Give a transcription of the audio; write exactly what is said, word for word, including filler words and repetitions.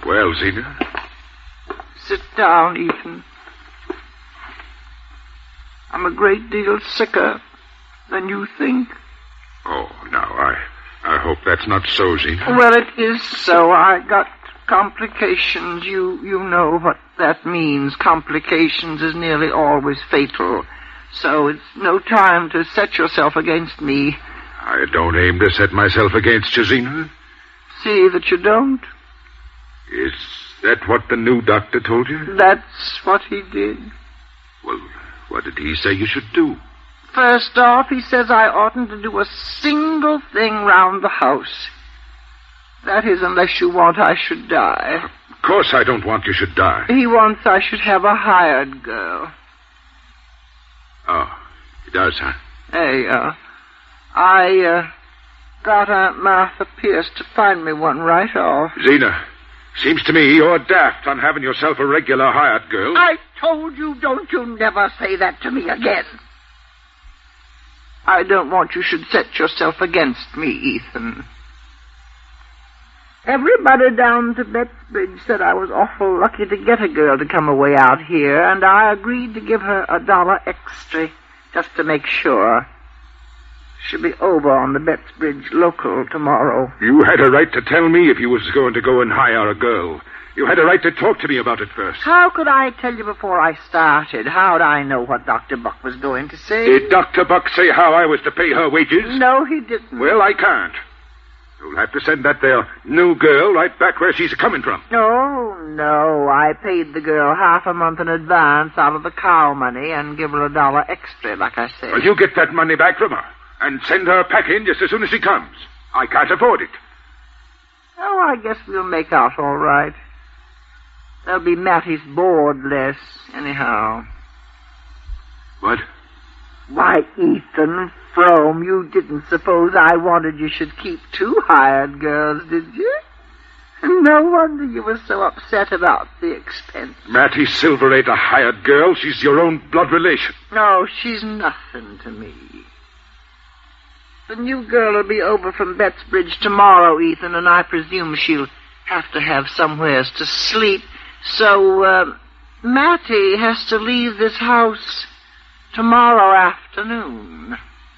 Well, Zena? Sit down, Ethan. I'm a great deal sicker than you think. Oh, now, I I hope that's not so, Zena. Well, it is so. I got complications. You you know what that means. Complications is nearly always fatal. So it's no time to set yourself against me. I don't aim to set myself against you, Zena. See that you don't. Is that what the new doctor told you? That's what he did. Well, what did he say you should do? First off, he says I oughtn't to do a single thing round the house. That is, unless you want I should die. Of course I don't want you should die. He wants I should have a hired girl. Oh, he does, huh? Hey, uh, I, uh, got Aunt Martha Pierce to find me one right off. Zena, seems to me you're daft on having yourself a regular hired girl. I told you, don't you never say that to me again. I don't want you should set yourself against me, Ethan. Everybody down to Bettsbridge said I was awful lucky to get a girl to come away out here, and I agreed to give her a dollar extra just to make sure. She'll be over on the Bettsbridge local tomorrow. You had a right to tell me if you was going to go and hire a girl. You had a right to talk to me about it first. How could I tell you before I started? How'd I know what Doctor Buck was going to say? Did Doctor Buck say how I was to pay her wages? No, he didn't. Well, I can't. You'll have to send that there new girl right back where she's coming from. No, no. I paid the girl half a month in advance out of the cow money and give her a dollar extra, like I said. Well, you get that money back from her and send her packing just as soon as she comes. I can't afford it. Oh, I guess we'll make out all right. There'll be Mattie's board less, anyhow. What? Why, Ethan Frome, you didn't suppose I wanted you should keep two hired girls, did you? No wonder you were so upset about the expense. Mattie Silver ain't a hired girl. She's your own blood relation. No, she's nothing to me. The new girl will be over from Bettsbridge tomorrow, Ethan, and I presume she'll have to have somewheres to sleep. So, uh, Mattie has to leave this house tomorrow afternoon.